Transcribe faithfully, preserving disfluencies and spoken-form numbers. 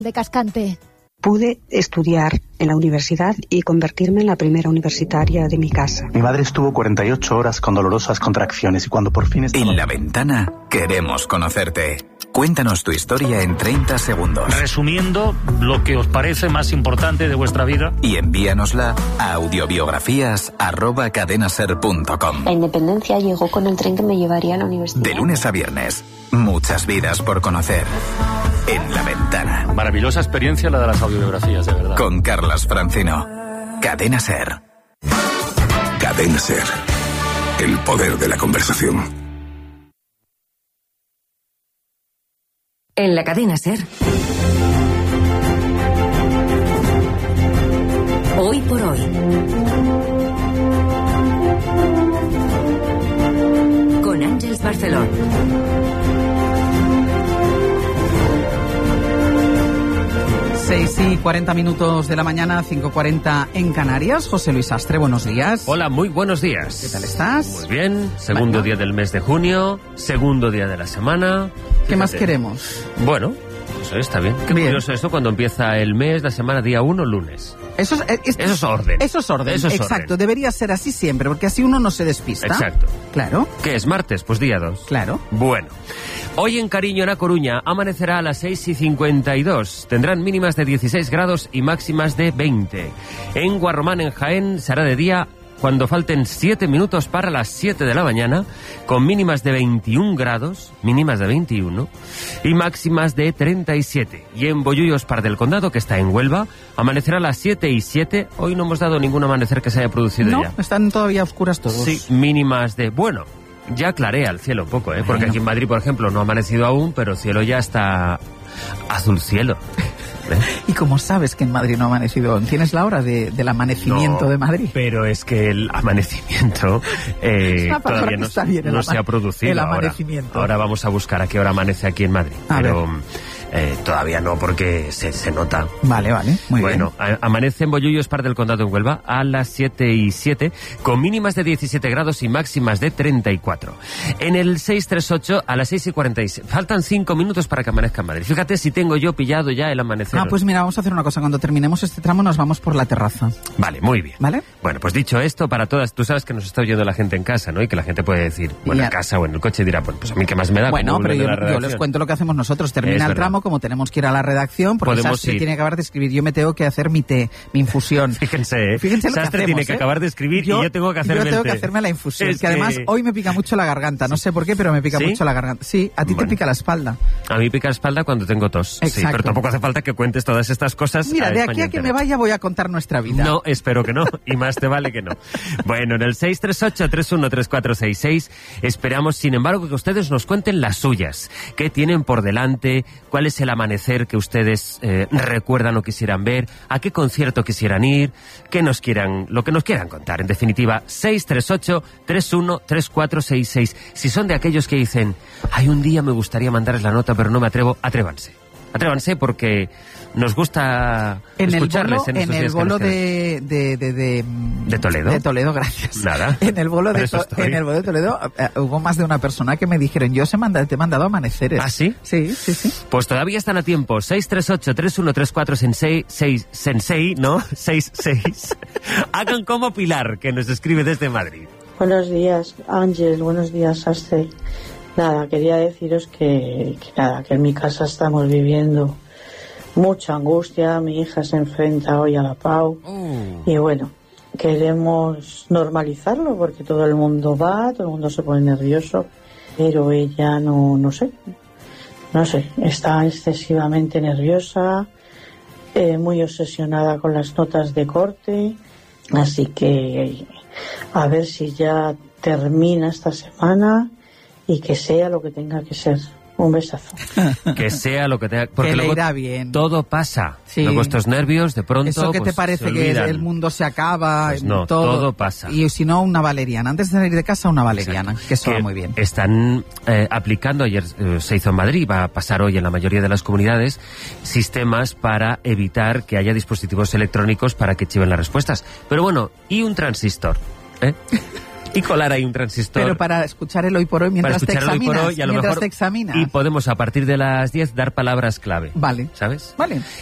de Cascante. Pude estudiar en la universidad y convertirme en la primera universitaria de mi casa. Mi madre estuvo cuarenta y ocho horas con dolorosas contracciones y cuando por fin estaba... En La Ventana queremos conocerte. Cuéntanos tu historia en treinta segundos. Resumiendo lo que os parece más importante de vuestra vida. Y envíanosla a audiobiografías arroba cadenaser punto com. La independencia llegó con el tren que me llevaría a la universidad. De lunes a viernes, muchas vidas por conocer. En La Ventana. Maravillosa experiencia la de las audiobiografías, de verdad. Con Carlas Francino. Cadena Ser. Cadena Ser. El poder de la conversación. En la Cadena Ser. Hoy por hoy. Con Ángeles Barceló. seis y cuarenta minutos de la mañana, cinco cuarenta en Canarias. José Luis Astre, buenos días. Hola, muy buenos días. ¿Qué tal estás? Muy bien, segundo bueno. día del mes de junio, segundo día de la semana. ¿Qué Fíjate. más queremos? Bueno, eso está bien. Qué bien. Curioso esto cuando empieza el mes, la semana, día uno, lunes. Eso es, es, eso es orden. Eso es orden, eso es exacto. Orden. Debería ser así siempre, porque así uno no se despista. Exacto. Claro. ¿Qué es, martes? Pues día dos. Claro. Bueno. Hoy en Cariño, en A Coruña, amanecerá a las seis y cincuenta y dos. Tendrán mínimas de dieciséis grados y máximas de veinte. En Guarromán, en Jaén, será de día cuando falten siete minutos para las siete de la mañana, con mínimas de veintiún grados, mínimas de veintiuno, y máximas de treinta y siete. Y en Bollullos, Par del Condado, que está en Huelva, amanecerá a las siete y siete. Hoy no hemos dado ningún amanecer que se haya producido no, ya. No, están todavía oscuras todos. Sí, mínimas de... Bueno, ya clarea el cielo un poco, ¿eh? Porque bueno. Aquí en Madrid, por ejemplo, no ha amanecido aún, pero el cielo ya está azul cielo. ¿Eh? ¿Y cómo sabes que en Madrid no ha amanecido? ¿Tienes la hora de, del amanecimiento no, de Madrid? Pero es que el amanecimiento eh, todavía no, bien, no se ha producido. El amanecimiento. Ahora, ahora vamos a buscar a qué hora amanece aquí en Madrid. A pero ver. Eh, todavía no, porque se, se nota. Vale, vale, muy bueno, bien. Bueno, amanece en Bollullos, Par del Condado, en Huelva, a las siete y siete, con mínimas de diecisiete grados y máximas de treinta y cuatro. En el seiscientos treinta y ocho, a las seis y cuarenta y seis. Faltan cinco minutos para que amanezca en Madrid. Fíjate si tengo yo pillado ya el amanecer. Ah, pues mira, vamos a hacer una cosa. Cuando terminemos este tramo nos vamos por la terraza. Vale, muy bien. ¿Vale? Bueno, pues dicho esto, para todas, tú sabes que nos está oyendo la gente en casa, ¿no? Y que la gente puede decir, bueno, en casa o en el coche dirá, bueno, pues a mí qué más me da. Bueno, pero yo, yo les cuento lo que hacemos nosotros. Termina el tramo, como tenemos que ir a la redacción, porque Sastre tiene que acabar de escribir. Yo me tengo que hacer mi té, mi infusión. Fíjense, ¿eh? Fíjense lo Sastre que hacemos, tiene que ¿eh? acabar de escribir yo, y yo tengo que hacerme Yo tengo el té. que hacerme la infusión, es que, que además hoy me pica mucho la garganta. No sé por qué, pero me pica ¿Sí? mucho la garganta. Sí, a ti bueno. te pica la espalda. A mí pica la espalda cuando tengo tos. Exacto. Sí, pero tampoco hace falta que cuentes todas estas cosas. Mira, a de España aquí a que entera. me vaya voy a contar nuestra vida. No, espero que no, y más te vale que no. Bueno, en el seis tres ocho, tres uno tres cuatro seis seis esperamos, sin embargo, que ustedes nos cuenten las suyas. ¿Qué tienen por delante? ¿Cuál es el amanecer que ustedes eh, recuerdan o quisieran ver? ¿A qué concierto quisieran ir? ¿Qué nos quieran, lo que nos quieran contar? En definitiva, seis tres ocho, tres uno tres cuatro seis seis. Si son de aquellos que dicen, ay, un día me gustaría mandarles la nota, pero no me atrevo, atrévanse. Atrévanse porque nos gusta en escucharles el bolo, en estos en el días bolo que nos de, de, de, de, de Toledo. De Toledo, gracias. Nada. En el bolo de, to, en el bolo de Toledo uh, hubo más de una persona que me dijeron, yo se manda, te he mandado amaneceres. ¿Ah, sí? Sí, sí, sí. Pues todavía están a tiempo. seis tres ocho, tres uno tres cuatro seis seis, Sensei, ¿no? seis seis. Hagan como Pilar, que nos escribe desde Madrid. Buenos días, Ángel. Buenos días, Astre. Nada, quería deciros que, que nada, que en mi casa estamos viviendo mucha angustia. Mi hija se enfrenta hoy a la P A U uh. y bueno, queremos normalizarlo porque todo el mundo va, todo el mundo se pone nervioso, pero ella no, no sé, no sé, está excesivamente nerviosa, eh, muy obsesionada con las notas de corte, así que a ver si ya termina esta semana y que sea lo que tenga que ser. Un besazo. Que sea lo que tenga... Porque que le luego irá bien. Todo pasa. Sí. Luego estos nervios, de pronto, eso que pues, te parece que el mundo se acaba. Pues no, todo, todo pasa. Y si no, una valeriana. Antes de salir de casa, una valeriana. Exacto. Que eso va muy bien. Están eh, aplicando, ayer eh, se hizo en Madrid, va a pasar hoy en la mayoría de las comunidades, sistemas para evitar que haya dispositivos electrónicos para que chiven las respuestas. Pero bueno, ¿y un transistor? ¿Eh? Y colar ahí un transistor. Pero para escuchar el hoy por hoy mientras te examinas. Hoy por hoy y a lo mientras mejor, te examinas. Y podemos a partir de las diez dar palabras clave. Vale. ¿Sabes? Vale.